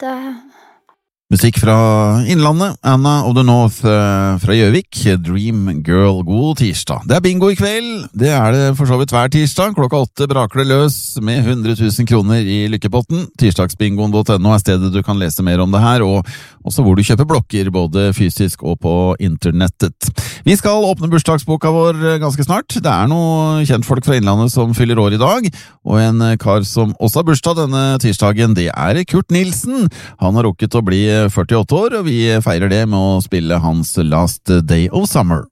Musikk fra Innlandet, Anna of the North fra Gjøvik, Dream Girl, god tirsdag. Det bingo I kveld, det det for så vidt hver tirsdag, klokka 8 braker det løs med 100 000 kroner I lykkepotten. Tirsdagsbingoen.no stedet du kan lese mer om det her, og også hvor du kjøper blokker, både fysisk og på internettet. Vi skal åpne bursdagsboka vår ganske snart. Det noen kjentfolk fra Innlandet som fyller år I dag, og en kar som også har bursdag denne tirsdagen, det Kurt Nilsen. Han har rukket å bli 48 år, og vi feirer det med å spille hans Last Day of Summer.